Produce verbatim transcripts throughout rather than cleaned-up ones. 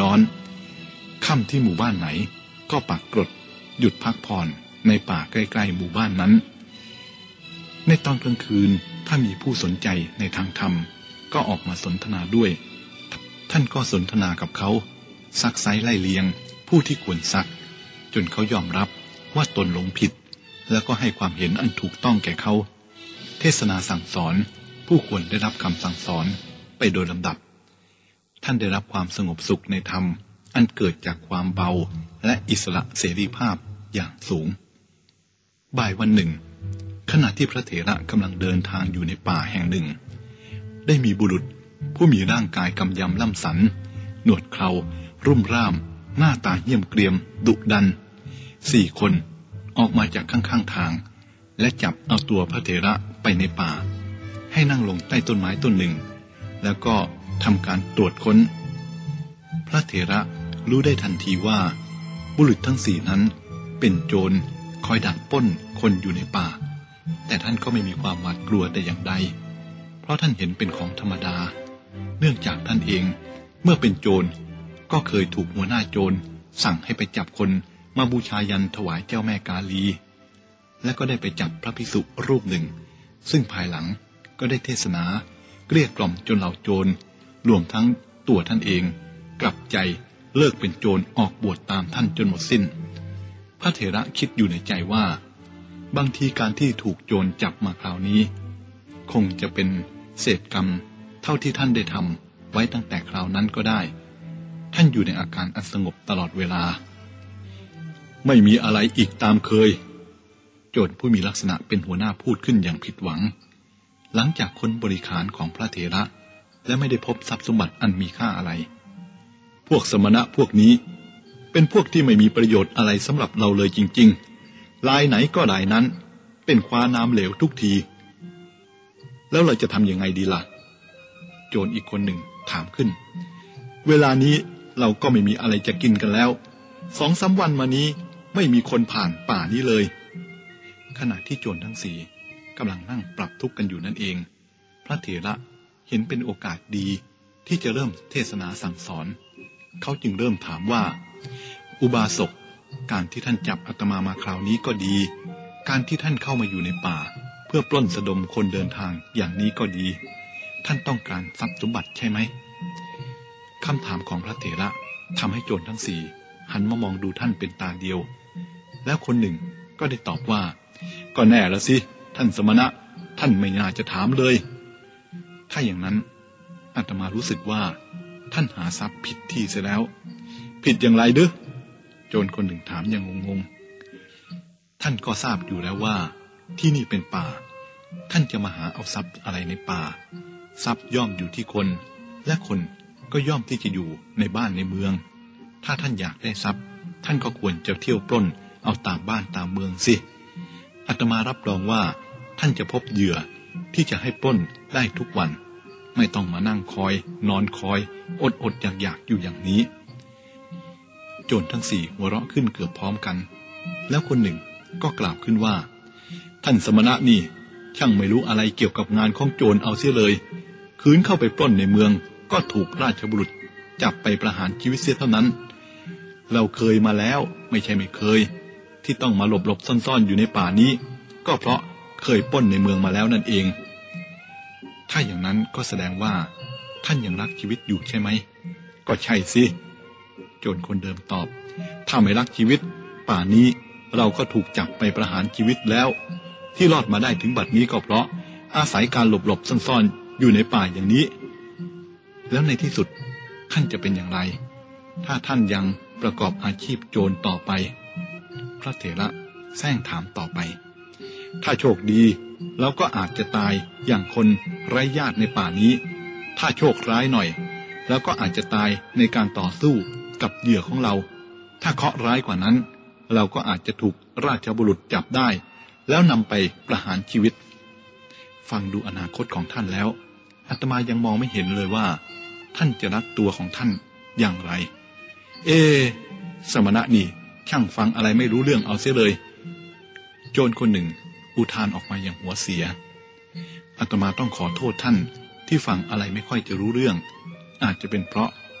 ร้อนค่ำที่หมู่บ้านไหนก็ปักกรดหยุดพักผ่อนในป่าใกล้ๆหมู่บ้านนั้นในตอนกลางคืนถ้ามีผู้สนใจในทางธรรมก็ออกมาสนทนาด้วยท่านก็สนทนากับเขาซักไซไล่เลียงผู้ที่ควรซักจนเขายอมรับว่าตนหลงผิดแล้วก็ให้ความเห็นอันถูกต้องแก่เขาเทศนาสั่งสอนผู้ควรได้รับคำสั่งสอนไปโดยลำดับท่านได้รับความสงบสุขในธรรมอันเกิดจากความเบาและอิสระเสรีภาพอย่างสูงบ่ายวันหนึ่งขณะที่พระเถระกำลังเดินทางอยู่ในป่าแห่งหนึ่งได้มีบุรุษผู้มีร่างกายกำยำล่ำสันหนวดเครารุ่มร่ามหน้าตาเหี้ยมเกรียมดุดันสี่คนออกมาจากข้างๆทางและจับเอาตัวพระเถระไปในป่าให้นั่งลงใต้ต้นไม้ต้นหนึ่งแล้วก็ทำการตรวจค้นพระเถระรู้ได้ทันทีว่าบุรุษทั้งสี่นั้นเป็นโจรคอยดักปล้นคนอยู่ในป่าแต่ท่านก็ไม่มีความหวาดกลัวแต่อย่างใดเพราะท่านเห็นเป็นของธรรมดาเนื่องจากท่านเองเมื่อเป็นโจรก็เคยถูกหัวหน้าโจรสั่งให้ไปจับคนมาบูชายันถวายเจ้าแม่กาลีและก็ได้ไปจับพระภิกษุรูปหนึ่งซึ่งภายหลังก็ได้เทศนาเกลี้ยกล่อมจนเหล่าโจรรวมทั้งตัวท่านเองกลับใจเลิกเป็นโจรออกบวชตามท่านจนหมดสิ้นพระเถระคิดอยู่ในใจว่าบางทีการที่ถูกโจรจับมาคราวนี้คงจะเป็นเศษกรรมเท่าที่ท่านได้ทำไว้ตั้งแต่คราวนั้นก็ได้ท่านอยู่ในอาการอันสงบตลอดเวลาไม่มีอะไรอีกตามเคยโจรผู้มีลักษณะเป็นหัวหน้าพูดขึ้นอย่างผิดหวังหลังจากค้นบริขารของพระเถระและไม่ได้พบทรัพย์สมบัติอันมีค่าอะไรพวกสมณะพวกนี้เป็นพวกที่ไม่มีประโยชน์อะไรสำหรับเราเลยจริงๆลายไหนก็ลายนั้นเป็นคว้าน้ำเหลวทุกทีแล้วเราจะทำยังไงดีล่ะโจรอีกคนหนึ่งถามขึ้นเวลานี้เราก็ไม่มีอะไรจะกินกันแล้วสองสามวันมานี้ไม่มีคนผ่านป่านี้เลยขณะที่โจรทั้งสี่กำลังนั่งปรับทุกข์กันอยู่นั่นเองพระเถระเห็นเป็นโอกาสดีที่จะเริ่มเทศนาสั่งสอนเขาจึงเริ่มถามว่าอุบาสกการที่ท่านจับอาตมามาคราวนี้ก็ดีการที่ท่านเข้ามาอยู่ในป่าเพื่อปล้นสะดมคนเดินทางอย่างนี้ก็ดีท่านต้องการทรัพย์สมบัติใช่ไหมคำถามของพระเถระทำให้โจรทั้งสี่หันมามองดูท่านเป็นตาเดียวแล้วคนหนึ่งก็ได้ตอบว่าก็แน่ละสิท่านสมณะท่านไม่น่าจะถามเลยถ้าอย่างนั้นอาตมารู้สึกว่าท่านหาทรัพย์ผิดที่เสียแล้วผิดอย่างไรเด้อโจรคนหนึ่งถามอย่างงงๆท่านก็ทราบอยู่แล้วว่าที่นี่เป็นป่าท่านจะมาหาเอาทรัพย์อะไรในป่าทรัพย์ย่อมอยู่ที่คนและคนก็ย่อมที่จะอยู่ในบ้านในเมืองถ้าท่านอยากได้ทรัพย์ท่านก็ควรจะเที่ยวปล้นเอาตามบ้านตามเมืองสิอาตมารับรองว่าท่านจะพบเหยื่อที่จะให้ปล้นได้ทุกวันไม่ต้องมานั่งคอยนอนคอยอดอดอยากอยากอยู่อย่างนี้โจรทั้งสี่หัวเราะขึ้นเกือบพร้อมกันแล้วคนหนึ่งก็กล่าวขึ้นว่าท่านสมณะนี่ช่างไม่รู้อะไรเกี่ยวกับงานของโจรเอาเสียเลยคืนเข้าไปปล้นในเมืองก็ถูกราชบุรุษจับไปประหารชีวิตเสียเท่านั้นเราเคยมาแล้วไม่ใช่ไม่เคยที่ต้องมาหลบหลบซ่อนๆอยู่ในป่านี้ก็เพราะเคยปล้นในเมืองมาแล้วนั่นเองถ้าอย่างนั้นก็แสดงว่าท่านยังรักชีวิตอยู่ใช่ไหมก็ใช่สิโจรคนเดิมตอบถ้าไม่รักชีวิตป่านี้เราก็ถูกจับไปประหารชีวิตแล้วที่รอดมาได้ถึงบัดนี้ก็เพราะอาศัยการหลบหลบซ่อนๆอยู่ในป่าอย่างนี้แล้วในที่สุดท่านจะเป็นอย่างไรถ้าท่านยังประกอบอาชีพโจรต่อไปพระเถระแซงถามต่อไปถ้าโชคดีเราก็อาจจะตายอย่างคนไร้ญาติในป่านี้ถ้าโชคร้ายหน่อยแล้วก็อาจจะตายในการต่อสู้กับเหยื่อของเราถ้าเคราะห์ร้ายกว่านั้นเราก็อาจจะถูกราชบุรุษจับได้แล้วนำไปประหารชีวิตฟังดูอนาคตของท่านแล้วอาตมายังมองไม่เห็นเลยว่าท่านจะรักตัวของท่านอย่างไรเอสมณะนี่ช่างฟังอะไรไม่รู้เรื่องเอาเสียเลยโจรคนหนึ่งอุทานออกมาอย่างหัวเสียอาตมาต้องขอโทษท่านที่ฟังอะไรไม่ค่อยจะรู้เรื่องอาจจะเป็นเพราะ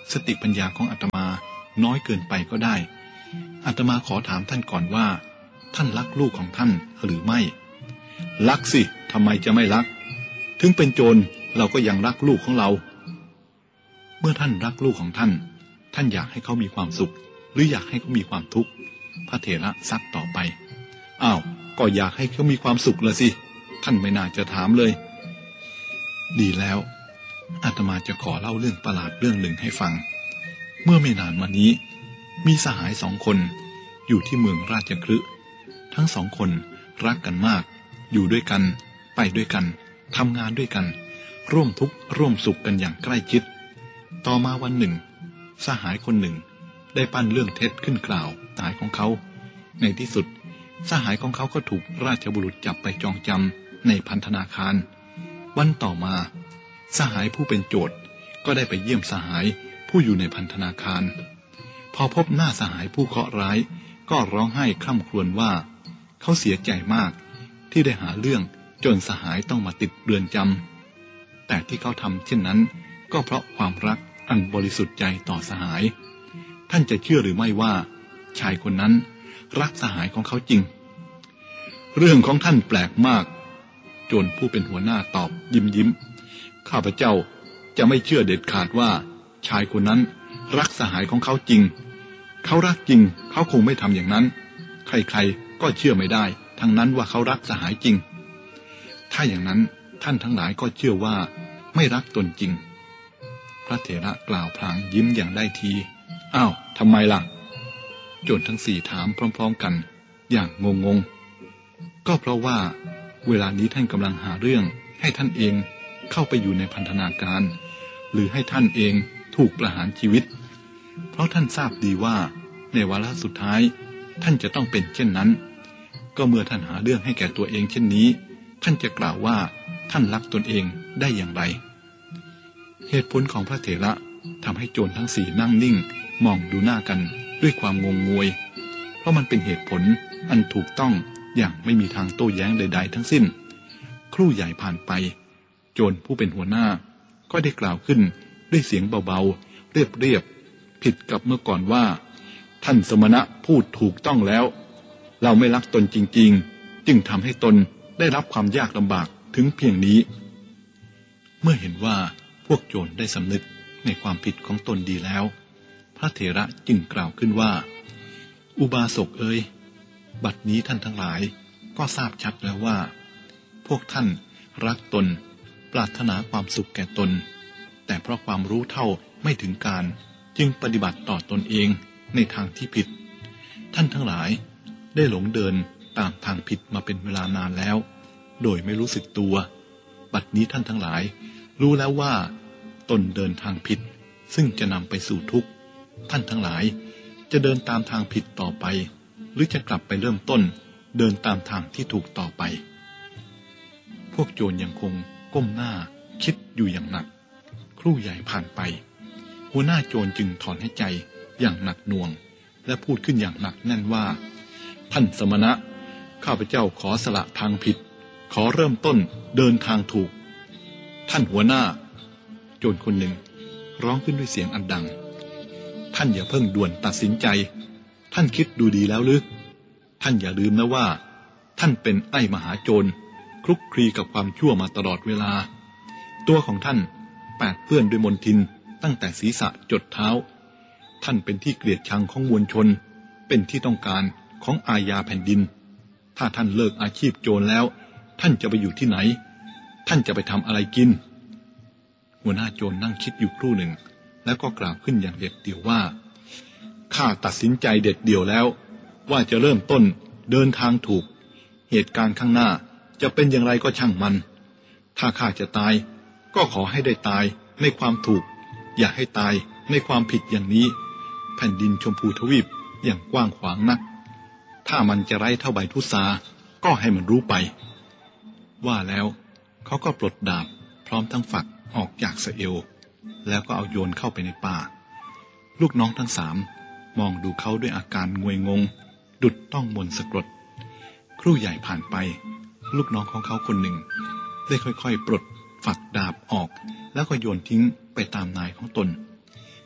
สติปัญญาของอาตมาน้อยเกินไปก็ได้อาตมาขอถามท่านก่อนว่าท่านรักลูกของท่านหรือไม่รักสิทำไมจะไม่รักถึงเป็นโจรเราก็ยังรักลูกของเราเมื่อท่านรักลูกของท่านท่านอยากให้เขามีความสุขหรืออยากให้เขามีความทุกข์พระเถระซักต่อไปอ้าวก็อยากให้เขามีความสุขละสิท่านไม่น่าจะถามเลยดีแล้วอาตมาจะขอเล่าเรื่องประหลาดเรื่องหนึ่งให้ฟังเมื่อไม่นานมานี้มีสหายสองคนอยู่ที่เมืองราชคฤห์ทั้งสองคนรักกันมากอยู่ด้วยกันไปด้วยกันทำงานด้วยกันร่วมทุกข์ร่วมสุขกันอย่างใกล้ชิดต่อมาวันหนึ่งสหายคนหนึ่งได้ปั้นเรื่องเท็จขึ้นกล่าวตายของเขาในที่สุดสหายของเขาก็ถูกราชบุรุษจับไปจองจำในพันธนาคารวันต่อมาสหายผู้เป็นโจทย์ก็ได้ไปเยี่ยมสหายผู้อยู่ในพันธนาคารพอพบหน้าสหายผู้เคราะห์ร้ายก็ร้องไห้คร่ำครวญว่าเขาเสียใจมากที่ได้หาเรื่องจนสหายต้องมาติดเรือนจำแต่ที่เขาทำเช่นนั้นก็เพราะความรักอันบริสุทธิ์ใจต่อสหายท่านจะเชื่อหรือไม่ว่าชายคนนั้นรักสหายของเขาจริงเรื่องของท่านแปลกมากโจรผู้เป็นหัวหน้าตอบยิ้มยิ้มข้าพเจ้าจะไม่เชื่อเด็ดขาดว่าชายคนนั้นรักสหายของเขาจริงเขารักจริงเขาคงไม่ทำอย่างนั้นใครๆก็เชื่อไม่ได้ทั้งนั้นว่าเขารักสหายจริงถ้าอย่างนั้นท่านทั้งหลายก็เชื่อว่าไม่รักตนจริงพระเถระกล่าวพลางยิ้มอย่างได้ทีอ้าวทำไมล่ะโจรทั้งสี่ถามพร้อมๆกันอย่างงงๆก็เพราะว่าเวลานี้ท่านกำลังหาเรื่องให้ท่านเองเข้าไปอยู่ในพันธนาการหรือให้ท่านเองถูกประหารชีวิตเพราะท่านทราบดีว่าในวาระสุดท้ายท่านจะต้องเป็นเช่นนั้นก็เมื่อท่านหาเรื่องให้แก่ตัวเองเช่นนี้ท่านจะกล่าวว่าท่านรักตนเองได้อย่างไรเหตุผลของพระเถระทำให้โจรทั้งสี่นั่งนิ่งมองดูหน้ากันด้วยความงงงวยเพราะมันเป็นเหตุผลอันถูกต้องอย่างไม่มีทางโต้แย้งใดๆทั้งสิ้นครู่ใหญ่ผ่านไปโจรผู้เป็นหัวหน้าก็ได้กล่าวขึ้นด้วยเสียงเบาๆเรียบๆผิดกับเมื่อก่อนว่าท่านสมณะพูดถูกต้องแล้วเราไม่รักตนจริงๆจึงทำให้ตนได้รับความยากลำบากถึงเพียงนี้เมื่อเห็นว่าพวกโจรได้สำนึกในความผิดของตนดีแล้วพระเถระจึงกล่าวขึ้นว่าอุบาสกเอ๋ยบัดนี้ท่านทั้งหลายก็ทราบชัดแล้วว่าพวกท่านรักตนปรารถนาความสุขแก่ตนแต่เพราะความรู้เท่าไม่ถึงการจึงปฏิบัติต่อตนเองในทางที่ผิดท่านทั้งหลายได้หลงเดินตามทางผิดมาเป็นเวลานานแล้วโดยไม่รู้สึกตัวบัดนี้ท่านทั้งหลายรู้แล้วว่าตนเดินทางผิดซึ่งจะนำไปสู่ทุกข์ท่านทั้งหลายจะเดินตามทางผิดต่อไปหรือจะกลับไปเริ่มต้นเดินตามทางที่ถูกต่อไปพวกโจรยังคงก้มหน้าคิดอยู่อย่างหนักครู่ใหญ่ผ่านไปหัวหน้าโจรจึงถอนหายใจอย่างหนักหน่วงและพูดขึ้นอย่างหนักแน่นว่าท่านสมณะข้าพเจ้าขอสละทางผิดขอเริ่มต้นเดินทางถูกท่านหัวหน้าโจรคนหนึ่งร้องขึ้นด้วยเสียงอันดังท่านอย่าเพิ่งด่วนตัดสินใจท่านคิดดูดีแล้วหรือท่านอย่าลืมนะว่าท่านเป็นไอ้มหาโจรคลุกคลีกับความชั่วมาตลอดเวลาตัวของท่านแปดเปื้อนด้วยมลทินตั้งแต่ศีรษะจดเท้าท่านเป็นที่เกลียดชังของมวลชนเป็นที่ต้องการของอาญาแผ่นดินถ้าท่านเลิกอาชีพโจรแล้วท่านจะไปอยู่ที่ไหนท่านจะไปทำอะไรกินหัวหน้าโจรนั่งคิดอยู่ครู่หนึ่งแล้วก็กล่าวขึ้นอย่างเด็ดเดี่ยวว่าข้าตัดสินใจเด็ดเดี่ยวแล้วว่าจะเริ่มต้นเดินทางถูกเหตุการณ์ข้างหน้าจะเป็นอย่างไรก็ช่างมันถ้าข้าจะตายก็ขอให้ได้ตายในความถูกอย่าให้ตายในความผิดอย่างนี้แผ่นดินชมพูทวีปอย่างกว้างขวางนักถ้ามันจะไร้เท่าใบทุสาก็ให้มันรู้ไปว่าแล้วเขาก็ปลดดาบพร้อมทั้งฝักออกจากสะเอวแล้วก็เอาโยนเข้าไปในป่าลูกน้องทั้งสามมองดูเขาด้วยอาการงวยงงดุจต้องมนต์สะกดครู่ใหญ่ผ่านไปลูกน้องของเขาคนหนึ่งได้ค่อยๆปลดฝักดาบออกแล้วก็โยนทิ้งไปตามนายของตน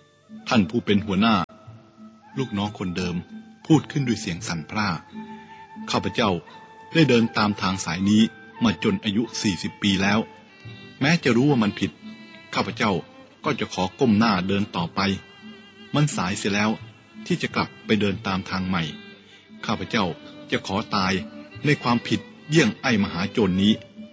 ท่านผู้เป็นหัวหน้าลูกน้องคนเดิมพูดขึ้นด้วยเสียงสั่นพร่าข้าพเจ้าได้เดินตามทางสายนี้มาจนอายุสี่สิบปีแล้วแม้จะรู้ว่ามันผิดข้าพเจ้าก็จะขอก้มหน้าเดินต่อไปมันสายเสียแล้วที่จะกลับไปเดินตามทางใหม่ข้าพเจ้าจะขอตายในความผิดเยี่ยงไอ้มหาโจรนี้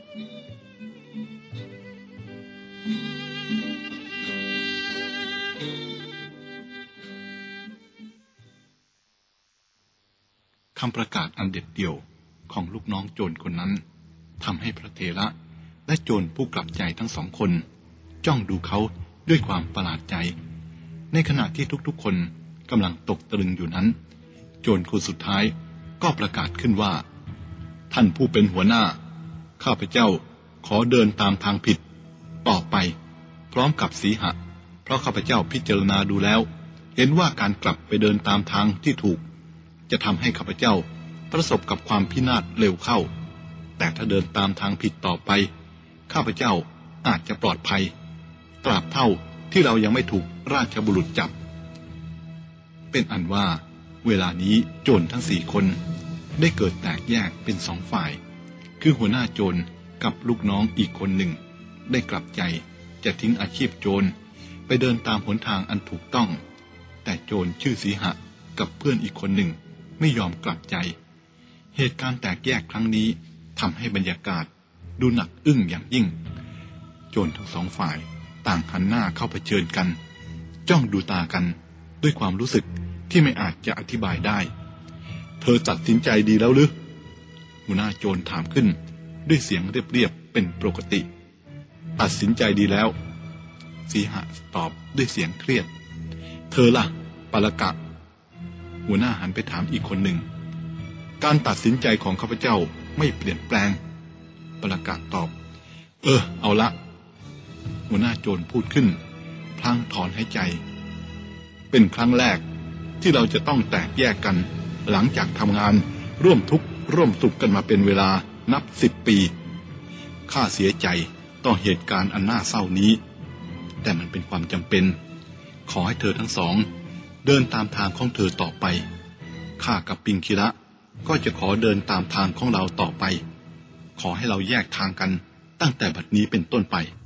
คำประกาศอันเด็ดเดี่ยวของลูกน้องโจรคนนั้นทำให้พระเถระและโจรผู้กลับใจทั้งสองคนจ้องดูเขาด้วยความประหลาดใจในขณะที่ทุกๆคนกำลังตกตะลึงอยู่นั้นโจรคนสุดท้ายก็ประกาศขึ้นว่าท่านผู้เป็นหัวหน้าข้าพเจ้าขอเดินตามทางผิดต่อไปพร้อมกับสีหะเพราะข้าพเจ้าพิจารณาดูแล้วเห็นว่าการกลับไปเดินตามทางที่ถูกจะทำให้ข้าพเจ้าประสบกับความพินาศเร็วเข้าแต่ถ้าเดินตามทางผิดต่อไปข้าพเจ้าอาจจะปลอดภัยตราบเท่าที่เรายังไม่ถูกราชบุรุษจับเป็นอันว่าเวลานี้โจรทั้งสี่คนได้เกิดแตกแยกเป็นสองฝ่ายคือหัวหน้าโจรกับลูกน้องอีกคนหนึ่งได้กลับใจจะทิ้งอาชีพโจรไปเดินตามหนทางอันถูกต้องแต่โจรชื่อสีหะกับเพื่อนอีกคนหนึ่งไม่ยอมกลับใจเหตุการณ์แตกแยกครั้งนี้ทำให้บรรยากาศดูหนักอึ้งอย่างยิ่งโจรทั้งสองฝ่ายต่างหันหน้าเข้าเผชิญกันจ้องดูตากันด้วยความรู้สึกที่ไม่อาจจะอธิบายได้เธอตัดสินใจดีแล้วหรือหัวหน้าโจรถามขึ้นด้วยเสียงเรียบๆเป็นปกติตัดสินใจดีแล้วสีหะตอบด้วยเสียงเครียดเธอล่ะปลกะหัวหน้าหันไปถามอีกคนหนึ่งการตัดสินใจของข้าพเจ้าไม่เปลี่ยนแปลงปลกะตอบเออเอาละหัวหน้าโจรพูดขึ้นพลางถอนหายใจเป็นครั้งแรกที่เราจะต้องแตกแยกกันหลังจากทำงานร่วมทุกข์ร่วมสุขกันมาเป็นเวลานับสิบปีข้าเสียใจต่อเหตุการณ์อันน่าเศร้านี้แต่มันเป็นความจำเป็นขอให้เธอทั้งสองเดินตามทางของเธอต่อไปข้ากับปิงคิระก็จะขอเดินตามทางของเราต่อไปขอให้เราแยกทางกันตั้งแต่บัดนี้เป็นต้นไป